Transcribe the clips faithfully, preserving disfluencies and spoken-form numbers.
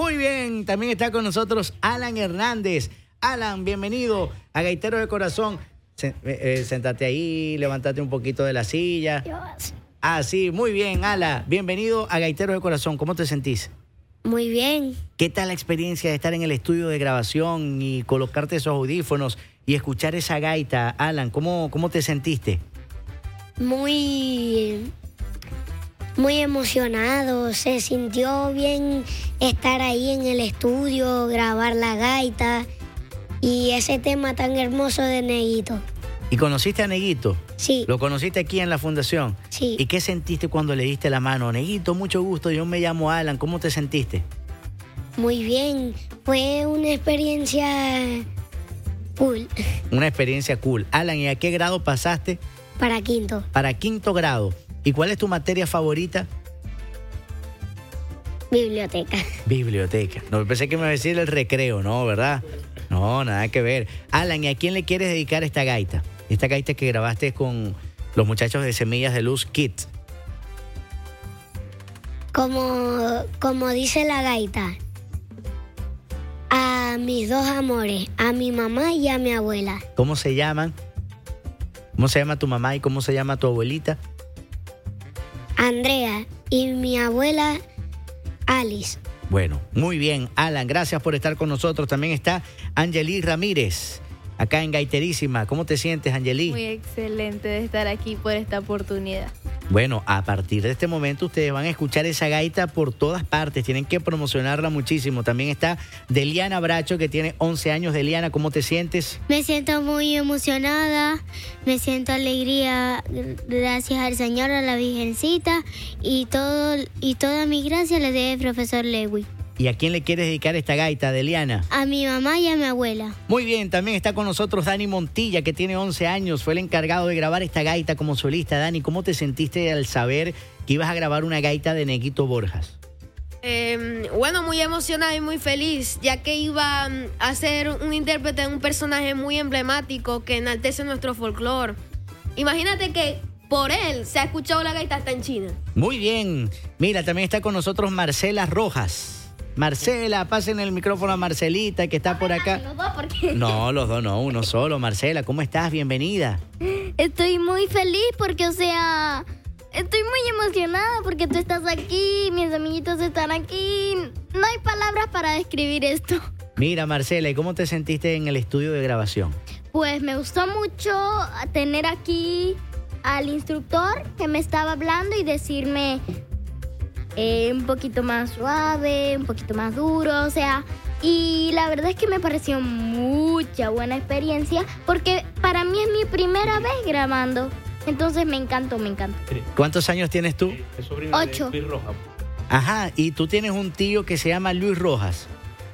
Muy bien, también está con nosotros Alan Hernández. Alan, bienvenido a Gaiteros de Corazón. Se, eh, séntate ahí, levántate un poquito de la silla. Ah, sí, muy bien, Alan. Bienvenido a Gaiteros de Corazón. ¿Cómo te sentís? Muy bien. ¿Qué tal la experiencia de estar en el estudio de grabación y colocarte esos audífonos y escuchar esa gaita, Alan? ¿Cómo, cómo te sentiste? Muy, muy emocionado. Se sintió bien estar ahí en el estudio, grabar la gaita y ese tema tan hermoso de Neguito. ¿Y conociste a Neguito? Sí. ¿Lo conociste aquí en la fundación? Sí. ¿Y qué sentiste cuando le diste la mano? Neguito, mucho gusto, yo me llamo Alan. ¿Cómo te sentiste? Muy bien. Fue una experiencia cool. Una experiencia cool. Alan, ¿y a qué grado pasaste? Para quinto. Para quinto grado. ¿Y cuál es tu materia favorita? Biblioteca. Biblioteca. No, pensé que me iba a decir el recreo, ¿no? ¿Verdad? No, nada que ver. Alan, ¿y a quién le quieres dedicar esta gaita? Esta gaita que grabaste con los muchachos de Semillas de Luz Kids. Como, como dice la gaita, a mis dos amores, a mi mamá y a mi abuela. ¿Cómo se llaman? ¿Cómo se llama tu mamá y cómo se llama tu abuelita? Andrea y mi abuela Alice. Bueno, muy bien, Alan, gracias por estar con nosotros. También está Angeli Ramírez, acá en Gaiterísima. ¿Cómo te sientes, Angeli? Muy excelente de estar aquí por esta oportunidad. Bueno, a partir de este momento ustedes van a escuchar esa gaita por todas partes. Tienen que promocionarla muchísimo. También está Deliana Bracho, que tiene once años. Deliana, ¿cómo te sientes? Me siento muy emocionada, me siento alegría, gracias al Señor, a la Virgencita, y todo y toda mi gracia le debe al profesor Lewis. ¿Y a quién le quieres dedicar esta gaita, Deliana? A mi mamá y a mi abuela. Muy bien, también está con nosotros Dani Montilla, que tiene once años. Fue el encargado de grabar esta gaita como solista. Dani, ¿cómo te sentiste al saber que ibas a grabar una gaita de Neguito Borjas? Eh, bueno, muy emocionada y muy feliz, ya que iba a ser un intérprete de un personaje muy emblemático que enaltece nuestro folclore. Imagínate que por él se ha escuchado la gaita hasta en China. Muy bien. Mira, también está con nosotros Marcela Rojas. Marcela, pasen el micrófono a Marcelita, que está por acá. ¿Los dos por qué? No, los dos no, uno solo. Marcela, ¿cómo estás? Bienvenida. Estoy muy feliz porque, o sea, estoy muy emocionada porque tú estás aquí, mis amiguitos están aquí. No hay palabras para describir esto. Mira, Marcela, ¿y cómo te sentiste en el estudio de grabación? Pues me gustó mucho tener aquí al instructor que me estaba hablando y decirme eh, un poquito más suave, un poquito más duro, o sea, y la verdad es que me pareció mucha buena experiencia porque para mí es mi primera vez grabando, entonces me encantó, me encantó. ¿Cuántos años tienes tú? Ocho. Ajá, y tú tienes un tío que se llama Luis Rojas.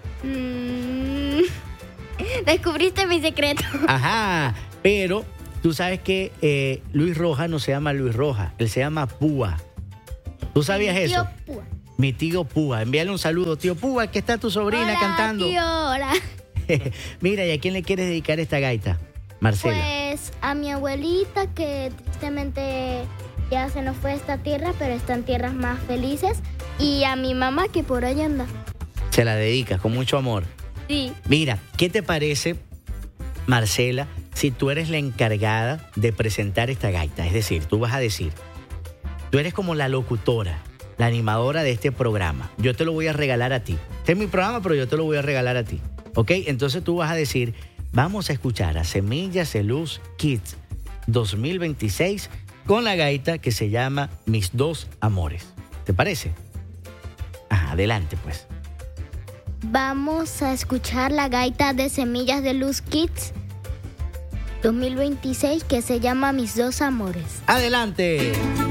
Mm, descubriste mi secreto. Ajá, pero tú sabes que eh, Luis Rojas no se llama Luis Rojas, él se llama Púa. ¿Tú sabías Mi tío eso? Púa. Mi tío Púa. Envíale un saludo, tío Púa, que está tu sobrina Hola, cantando. tío, hola. Mira, ¿y a quién le quieres dedicar esta gaita, Marcela? Pues a mi abuelita, que tristemente ya se nos fue a esta tierra, pero está en tierras más felices. Y a mi mamá, que por ahí anda. Se la dedicas con mucho amor. Sí. Mira, ¿qué te parece, Marcela, si tú eres la encargada de presentar esta gaita? Es decir, tú vas a decir, tú eres como la locutora, la animadora de este programa. Yo te lo voy a regalar a ti. Este es mi programa, pero yo te lo voy a regalar a ti. ¿Ok? Entonces tú vas a decir, vamos a escuchar a Semillas de Luz Kids dos mil veintiséis con la gaita que se llama Mis Dos Amores. ¿Te parece? Ajá, adelante pues. Vamos a escuchar la gaita de Semillas de Luz Kids dos mil veintiséis que se llama Mis Dos Amores. ¡Adelante!